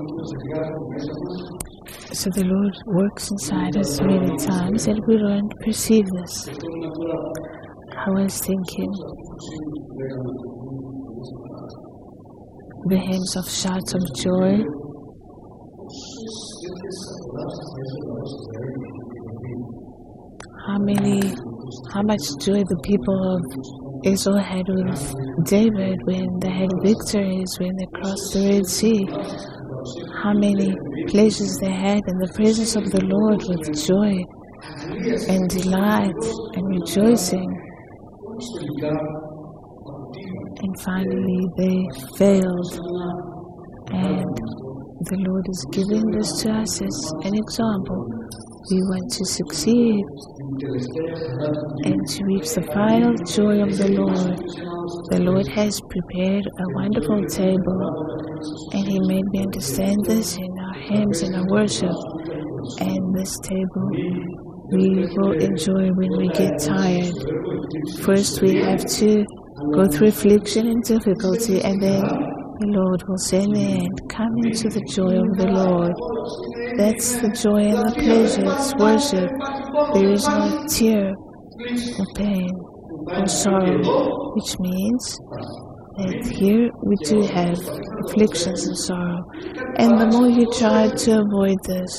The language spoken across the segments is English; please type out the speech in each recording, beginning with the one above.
So the Lord works inside us many times and we don't perceive this. I was thinking the hymns of shouts of joy. How much joy the people of Israel had with David when they had victories, when they crossed the Red Sea. How many pleasures they had in the presence of the Lord with joy and delight and rejoicing. And finally they failed, and the Lord is giving this to us as an example. We want to succeed and to reach the final joy of the Lord. The Lord has prepared a wonderful table, and He made me understand this in our hymns and our worship. And this table we will enjoy when we get tired. First we have to go through affliction and difficulty, and then the Lord will say in the end, come into the joy of the Lord. That's the joy and the pleasure, it's worship. There is no tear or pain or sorrow, which means that here we do have afflictions and sorrow. And the more you try to avoid this,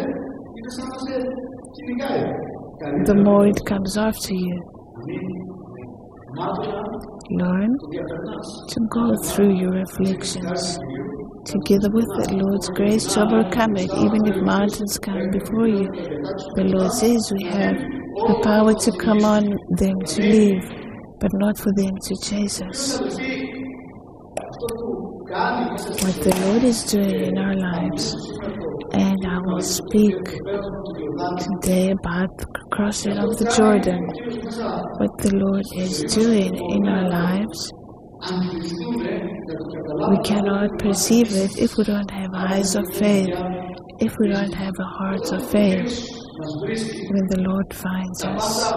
the more it comes after you. Learn to go through your afflictions together with the Lord's grace to overcome it, even if mountains come before you. The Lord says we have the power to come on them to leave, but not for them to chase us. What the Lord is doing in our lives, and I will speak today about the crossing of the Jordan. What the Lord is doing in our lives, we cannot perceive it if we don't have eyes of faith, if we don't have a heart of faith. When the Lord finds us,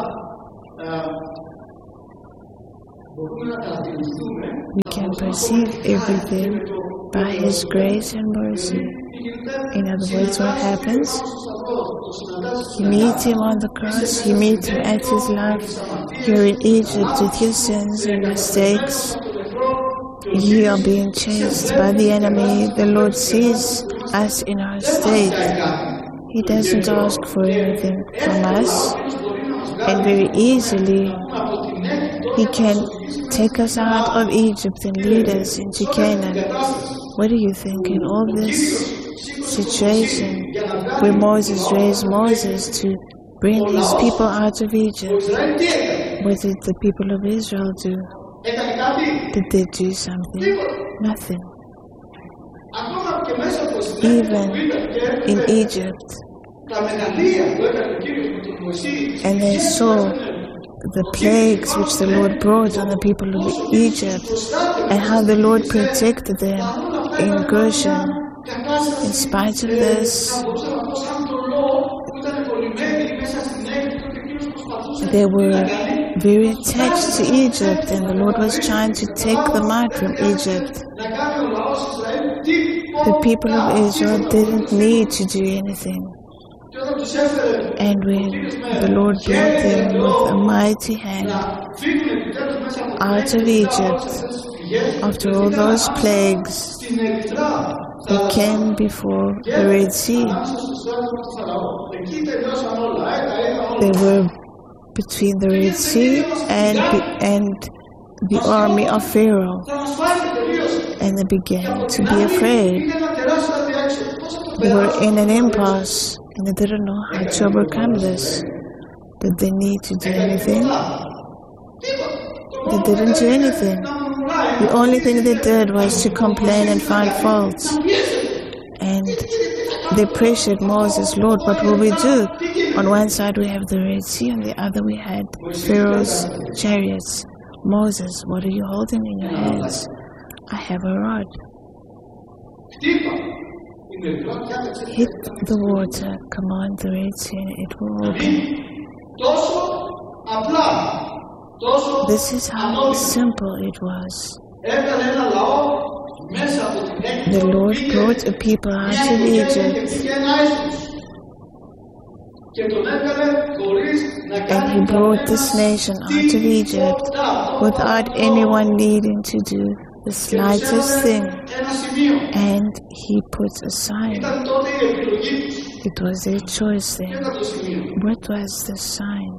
we can perceive everything by His grace and mercy. In other words, what happens? You meet Him on the cross, you meet Him at His life. You're in Egypt with your sins and mistakes. You are being chased by the enemy. The Lord sees us in our state. He doesn't ask for anything from us, and very easily He can take us out of Egypt and lead us into Canaan. What do you think in all this situation where Moses raised Moses to bring his people out of Egypt? What did the people of Israel do? Did they do something? Nothing. Even in Egypt, and they saw the plagues which the Lord brought on the people of Egypt, and how the Lord protected them in Goshen. In spite of this, they were very attached to Egypt, and the Lord was trying to take them out from Egypt. The people of Israel didn't need to do anything. And when the Lord brought them with a mighty hand out of Egypt, after all those plagues, they came before the Red Sea. They were between the Red Sea and the army of Pharaoh, and they began to be afraid. They were in an impasse, and they didn't know how to overcome this. Did they need to do anything? They didn't do anything. The only thing they did was to complain and find faults. And they pressured Moses, Lord, what will we do? On one side we have the Red Sea, on the other we had Pharaoh's chariots. Moses, what are you holding in your hands? I have a rod. Hit the water, command the Red Sea, and it will open. This is how simple it was. The Lord brought a people out of Egypt, and He brought this nation out of Egypt without anyone needing to do the slightest thing, and He put a sign. It was their choice then. What was the sign?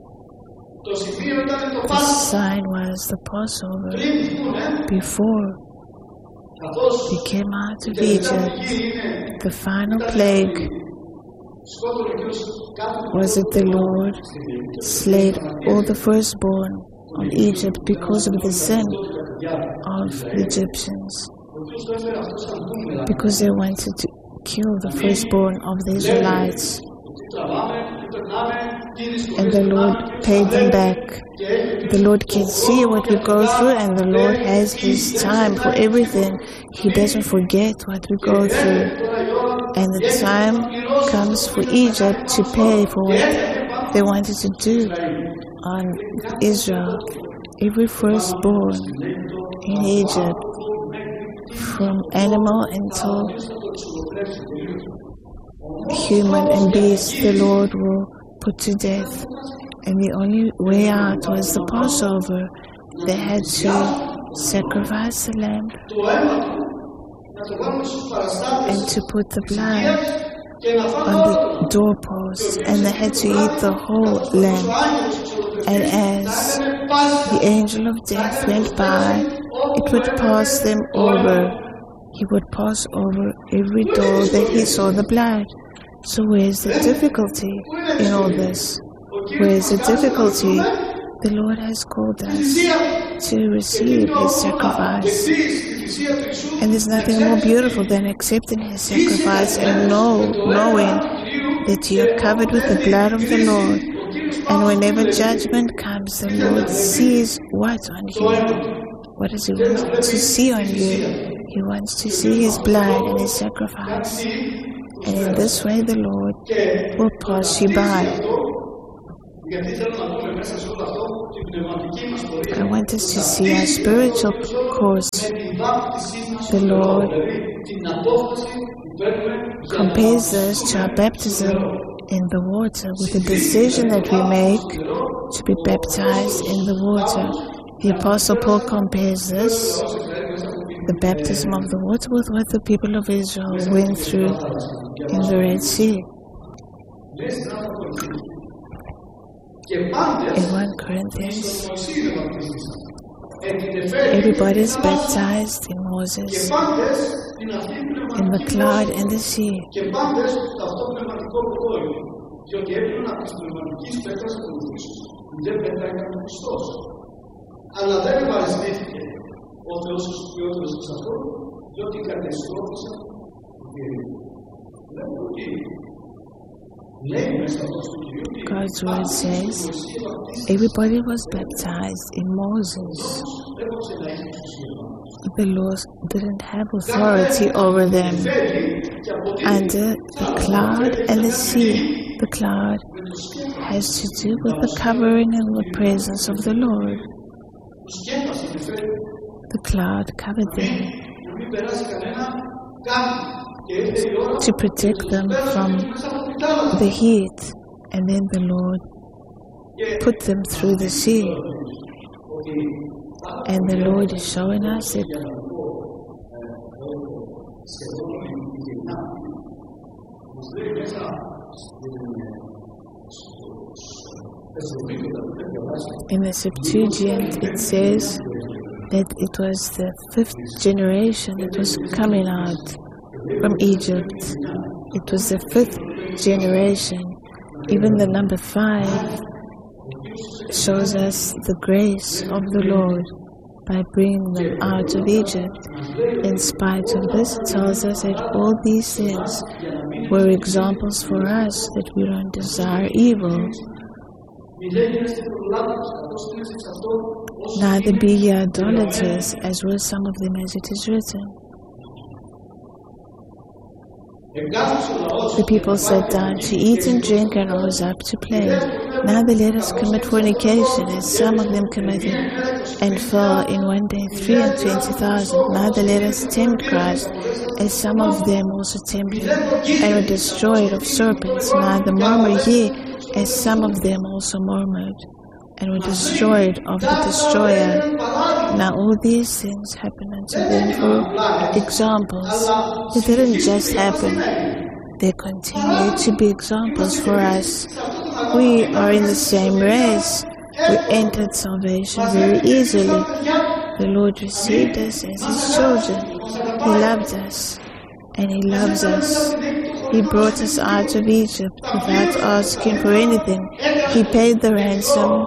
The sign was the Passover. Before they came out of Egypt, the final plague was that the Lord slayed all the firstborn of Egypt because of the sin of the Egyptians, because they wanted to kill the firstborn of the Israelites. And the Lord paid them back. The Lord can see what we go through, and the Lord has His time for everything. He doesn't forget what we go through. And the time comes for Egypt to pay for what they wanted to do on Israel. Every firstborn in Egypt, from animal until human and beast, the Lord will put to death. And the only way out was the Passover. They had to sacrifice the lamb and to put the blood on the doorpost, and they had to eat the whole lamb. And as the angel of death went by, it would pass them over. He would pass over every door that he saw the blood. So where's the difficulty in all this? Where's the difficulty? The Lord has called us to receive His sacrifice. And there's nothing more beautiful than accepting His sacrifice and knowing that you're covered with the blood of the Lord. And whenever judgment comes, the Lord sees what on you? What does He want to see on you? He wants to see His blood and His sacrifice. And in this way the Lord will pass you by. I want us to see our spiritual course. The Lord compares this to our baptism in the water, with the decision that we make to be baptized in the water. The Apostle Paul compares this, the baptism of the water, with what the people of Israel went through in the Red Sea. In 1 Corinthians, everybody is baptized in Moses, in the cloud and the sea. Αλλά δεν ευαριστήθηκε ο Θεός Υιότερος εξ αυτών, διότι κατεστρώθησαν του Κυρίου. Βλέπω ότι λέει μέσα αυτό στο Κυρίο ότι God's word says everybody was baptized in Moses. The Lord didn't have authority over them. Under the cloud and the sea, the cloud has to do with the covering and the presence of the Lord. The cloud covered them to protect them from the heat, and then the Lord put them through the sea. And the Lord is showing us that in the Septuagint it says that it was the 5th generation that was coming out from Egypt. It was the 5th generation. Even the number 5 shows us the grace of the Lord by bringing them out of Egypt. In spite of this, it tells us that all these things were examples for us that we don't desire evil. Neither be ye idolaters, as were some of them, as it is written. The people sat down to eat and drink and rose up to play. Neither let us commit fornication, as some of them committed, and fell in one day 320,000. Neither let us tempt Christ, as some of them also tempted, and were destroyed of serpents. Neither murmur ye, as some of them also murmured, and were destroyed of the destroyer. Now all these things happen unto them for examples. It didn't just happen. They continue to be examples for us. We are in the same race. We entered salvation very easily. The Lord received us as His children. He loved us, and He loves us. He brought us out of Egypt without asking for anything. He paid the ransom.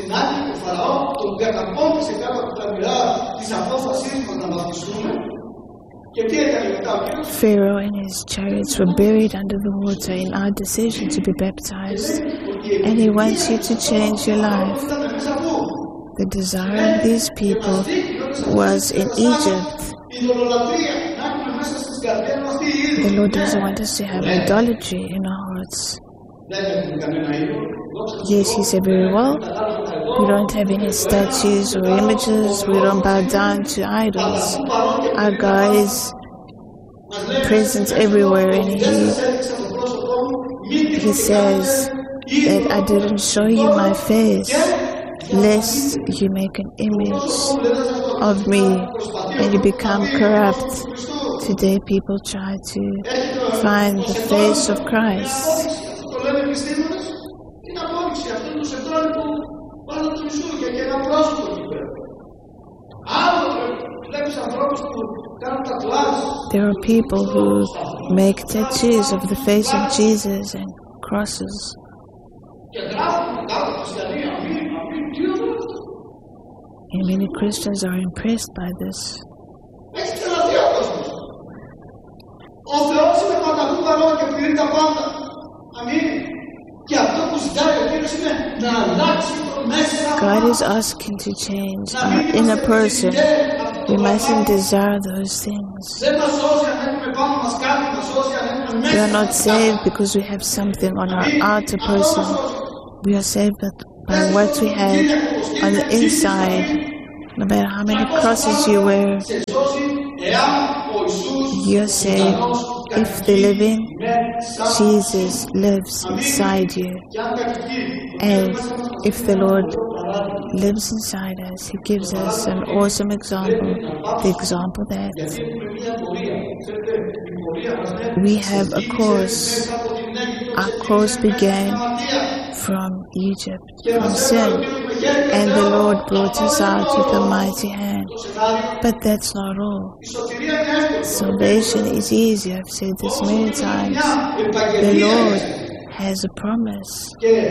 Pharaoh and his chariots were buried under the water in our decision to be baptized, and he wants you to change your life. The desire of these people was in Egypt. The Lord doesn't want us to have idolatry in our hearts. Yes, He said very well, we don't have any statues or images, we don't bow down to idols. Our God is present everywhere, and He says that I didn't show you my face, lest you make an image of me and you become corrupt. Today people try to find the face of Christ. There are people who make tattoos of the face of Jesus and crosses. And many Christians are impressed by this. God is asking to change our inner person. We mustn't desire those things. We are not saved because we have something on our outer person. We are saved by what we have on the inside. No matter how many crosses you wear, you're saved if the living Jesus lives inside you. And if the Lord lives inside us, He gives us an awesome example. The example that we have a course. Our course began from Egypt, from sin, and the Lord brought us out with a mighty hand. But that's not all. Salvation is easy. I've said this many times. The Lord has a promise.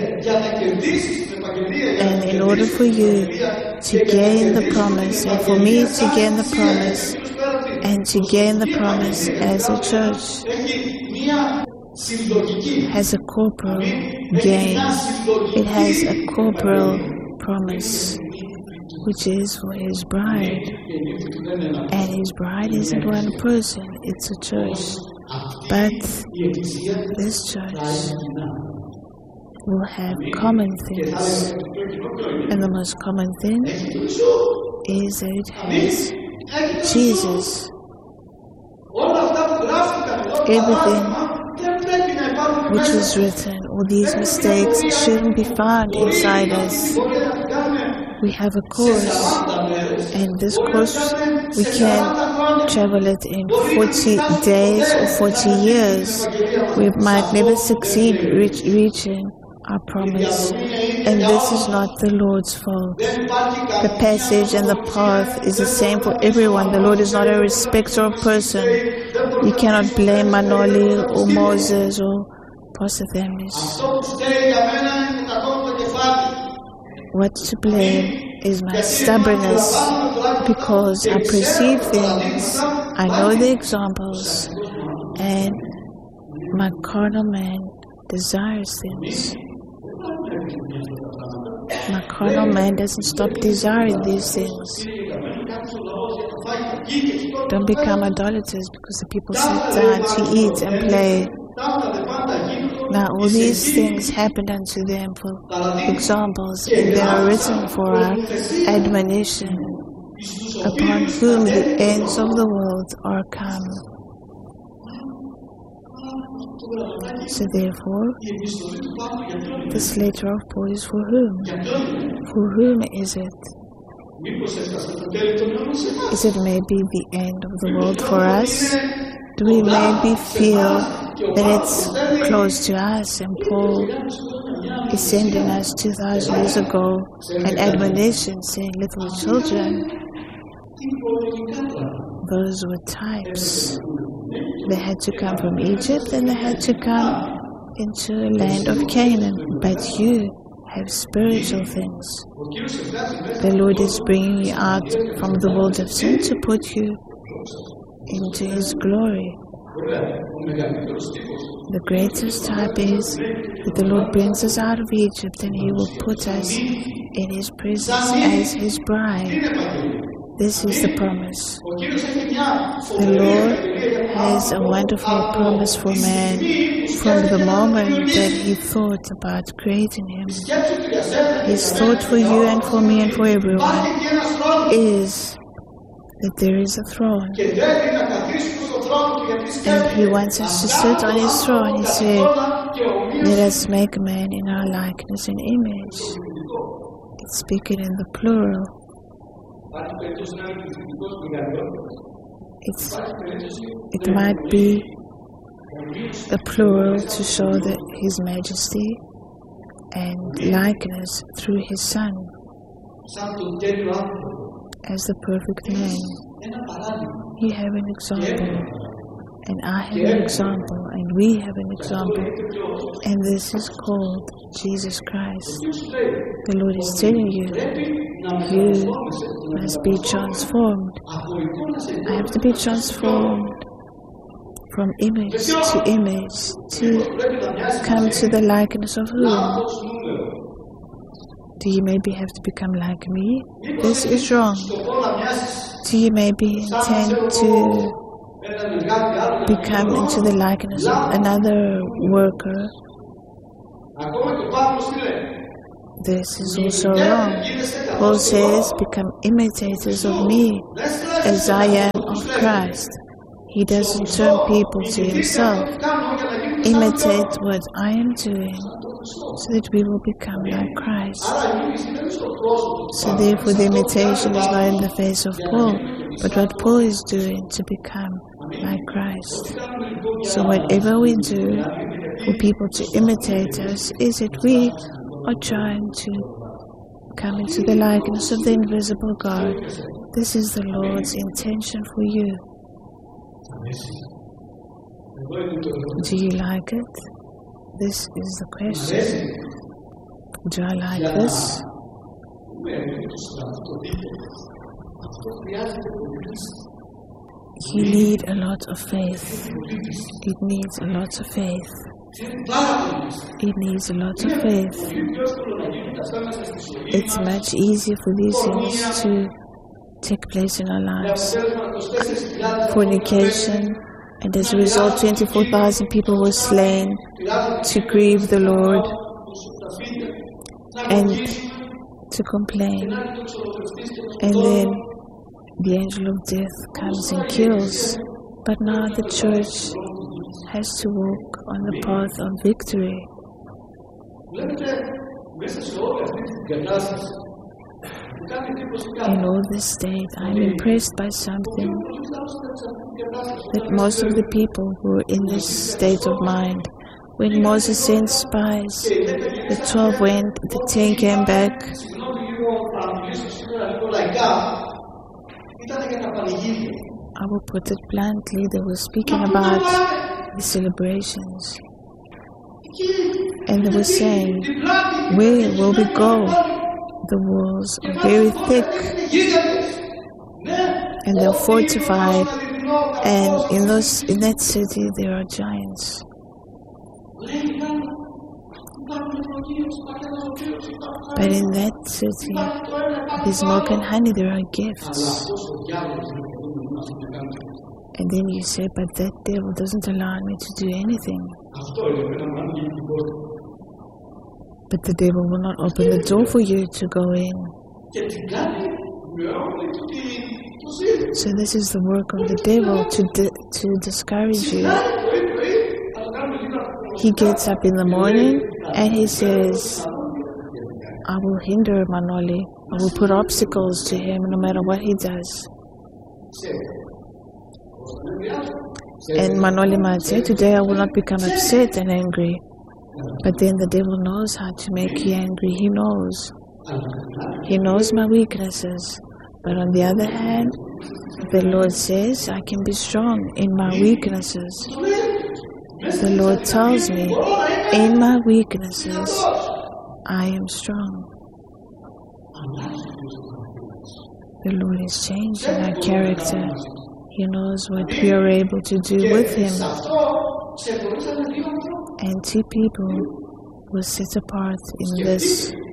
And in order for you to gain the promise, and for me to gain the promise, and to gain the promise as a church, has a corporal gain. It has a corporal promise, which is for His bride. And His bride isn't one person, it's a church. But this church will have common things. And the most common thing is that it has Jesus. Everything which was written, all these mistakes shouldn't be found inside us. We have a course, and this course we can travel it in 40 days or 40 years. We might never succeed reaching our promise, and this is not the Lord's fault. The passage and the path is the same for everyone. The Lord is not a respecter of person. You cannot blame Manoli or Moses or Pastor Themis. What's to blame is my stubbornness, because I perceive things, I know the examples, and my carnal man desires things. My carnal man doesn't stop desiring these things. Don't become idolaters because the people sit down to eat and play. Now all these things happened unto them for examples, and they are written for our admonition, upon whom the ends of the world are come. So therefore, this letter of Paul is for whom? For whom is it? Is it maybe the end of the world for us? Do we maybe feel that it's close to us, and Paul is sending us 2,000 years ago an admonition saying, little children, those were types. They had to come from Egypt and they had to come into the land of Canaan, but you have spiritual things. The Lord is bringing you out from the world of sin to put you into His glory. The greatest type is that the Lord brings us out of Egypt and He will put us in His presence as His bride. This is the promise. The Lord has a wonderful promise for man from the moment that He thought about creating him. His thought for you and for me and for everyone is that there is a throne. And He wants us to sit on His throne. He said, let us make man in our likeness and image. It's speaking in the plural. It might be the plural to show that His majesty and likeness through His Son as the perfect man. You have an example, and I have an example, and we have an example, and this is called Jesus Christ. The Lord is telling you, you must be transformed. I have to be transformed from image to image to come to the likeness of whom? Do you maybe have to become like me? This is wrong. Do you maybe intend to become into the likeness of another worker? This is also wrong. Paul says, become imitators of me as I am of Christ. He doesn't turn people to himself. Imitate what I am doing so that we will become like Christ. So therefore the imitation is not in the face of Paul, but what Paul is doing to become like Christ. So whatever we do for people to imitate us is that we are trying to come into the likeness of the invisible God. This is the Lord's intention for you. Do you like it? This is the question. Do I like this? You need a lot of faith. It needs a lot of faith. It needs a lot of faith. It's much easier for these things to take place in our lives. Fornication, and as a result 24,000 people were slain to grieve the Lord and to complain. And then the angel of death comes and kills. But now the church has to walk on the path of victory. In all this state, I am impressed by something, that most of the people who are in this state of mind, when Moses sent spies, the 12 went, the 10 came back. I will put it bluntly, they were speaking about the celebrations. And they were saying, where will we go? The walls are very thick and they're fortified, and in that city there are giants. But in that city there's milk and honey, there are gifts. And then you say, but that devil doesn't allow me to do anything. Αυτό είναι με να μην ανοίγει την πόρτα. But the devil will not open the door for you to go in. Και την κάνει με όλη του το ζήλο. So this is the work of the devil to discourage you. He gets up in the morning and he says, I will hinder Manoli. I will put obstacles to him no matter what he does. And Manoli might say, today I will not become upset and angry. But then the devil knows how to make you angry. He knows. He knows my weaknesses. But on the other hand, the Lord says, I can be strong in my weaknesses. The Lord tells me, in my weaknesses, I am strong. The Lord is changing our character. He knows what we are able to do with Him. And two people were set apart in this.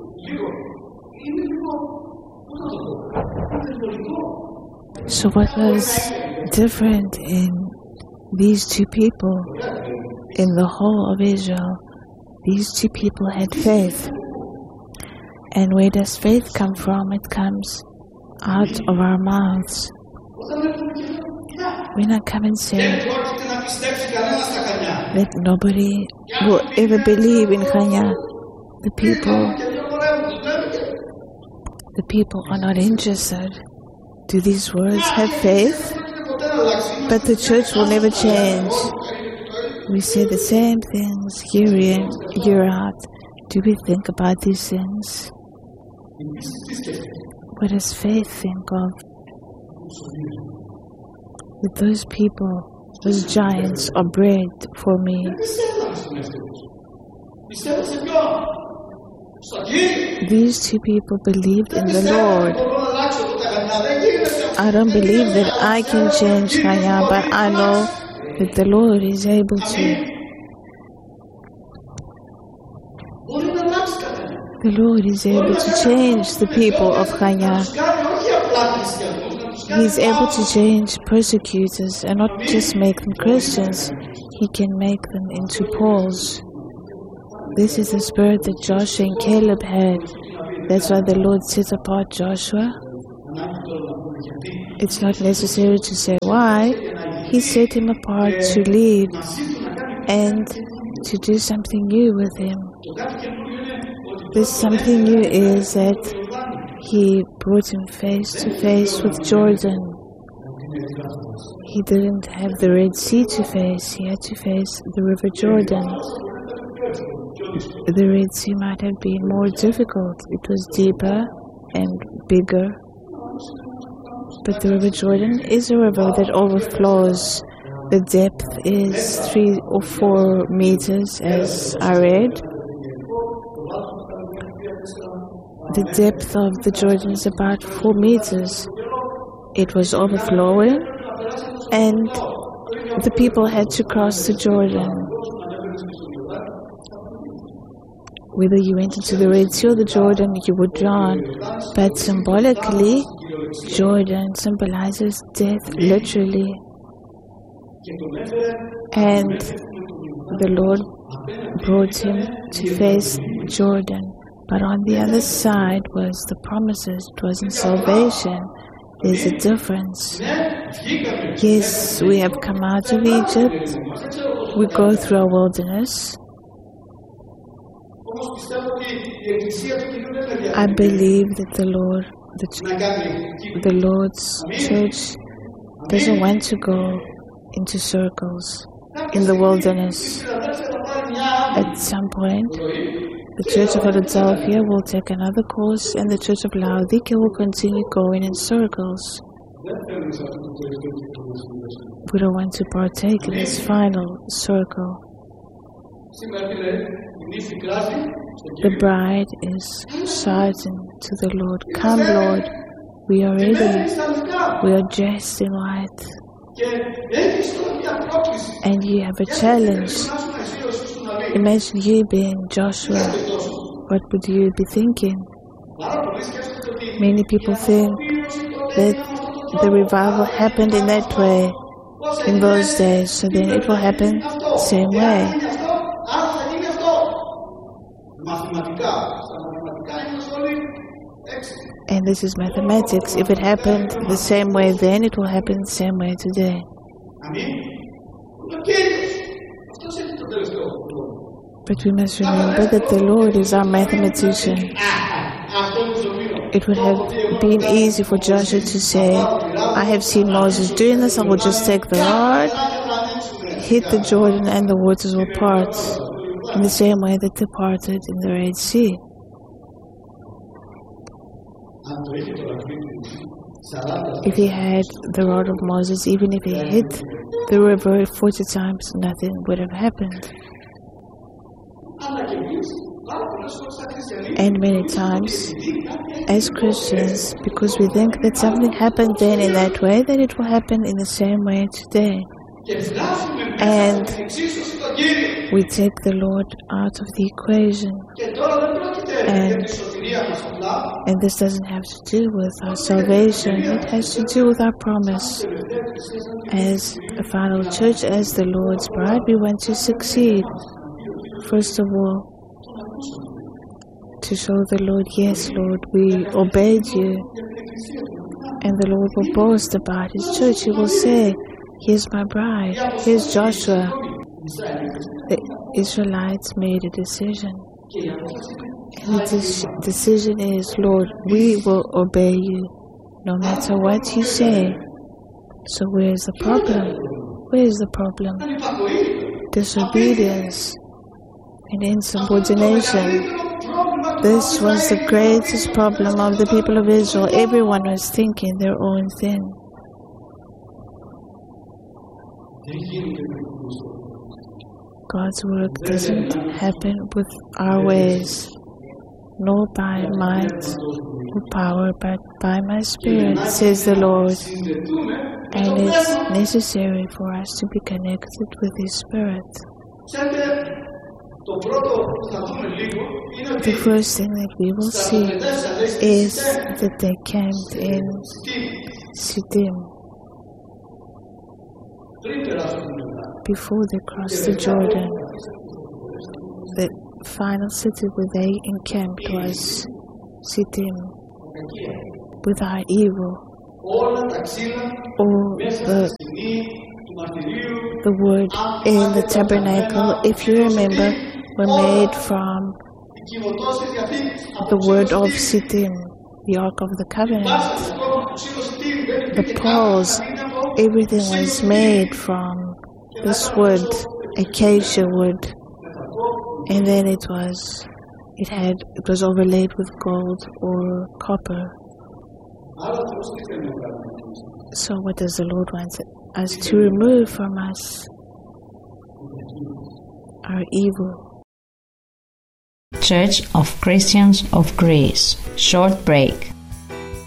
So what was different in these two people, in the whole of Israel? These two people had faith. And where does faith come from? It comes out of our mouths. When I come and say that nobody will ever believe in Chania, the people are not interested. Do these words have faith? But the church will never change. We say the same things year in, year out. Do we think about these things? What does faith think of? That those people, those giants, are bread for me. These two people believed in the Lord. I don't believe that I can change Chania, but I know that the Lord is able to. The Lord is able to change the people of Chania. He is able to change persecutors and not just make them Christians. He can make them into Pauls. This is the spirit that Joshua and Caleb had. That's why the Lord set apart Joshua. It's not necessary to say why. He set him apart to lead and to do something new with him. This something new is that He brought him face to face with Jordan. He didn't have the Red Sea to face. He had to face the River Jordan. The Red Sea might have been more difficult. It was deeper and bigger. But the River Jordan is a river that overflows. The depth is 3 or 4 meters, as I read. The depth of the Jordan is about 4 meters. It was overflowing, and the people had to cross the Jordan. Whether you went into the Red Sea or the Jordan, you would drown. But symbolically, Jordan symbolizes death, literally. And the Lord brought him to face Jordan. But on the other side was the promises, it wasn't salvation. There's a difference. Yes, we have come out of Egypt. We go through a wilderness. I believe that the Lord's church doesn't want to go into circles in the wilderness. At some point, the Church of Philadelphia will take another course, and the Church of Laodicea will continue going in circles. We don't want to partake in this final circle. The bride is shouting to the Lord, "Come, Lord, we are ready. We are dressed in white." And you have a challenge. Imagine you being Joshua. What would you be thinking? Many people think that the revival happened in that way. in those days. So then it will happen the same way. And this is mathematics. If it happened the same way then, it will happen the same way today. But we must remember that the Lord is our mathematician. It would have been easy for Joshua to say, I have seen Moses doing this, I will just take the rod, hit the Jordan, and the waters will part, in the same way that they parted in the Red Sea. If he had the rod of Moses, even if he hit the river 40 times, nothing would have happened. And many times, as Christians, because we think that something happened then in that way, that it will happen in the same way today. And we take the Lord out of the equation. And this doesn't have to do with our salvation. It has to do with our promise. As a final church, as the Lord's bride, we want to succeed. First of all, to show the Lord, yes, Lord, we obeyed you. And the Lord will boast about His church. He will say, here's my bride, here's Joshua. The Israelites made a decision. And the decision is, Lord, we will obey you, no matter what you say. So where's the problem? Where's the problem? Disobedience and insubordination. This was the greatest problem of the people of Israel. Everyone was thinking their own thing. God's work doesn't happen with our ways, nor by might or power, but by my Spirit, says the Lord. And it's necessary for us to be connected with His Spirit. The first thing that we will see is that they camped in Shittim before they crossed the Jordan. The final city where they encamped was Shittim, with our evil. All the wood in the tabernacle, if you remember, were made from the word of Shittim, the Ark of the Covenant. The poles, everything was made from this wood, acacia wood, and then it was overlaid with gold or copper. So what does the Lord want us to remove from us? Our evil. Church of Christians of Greece. Short break.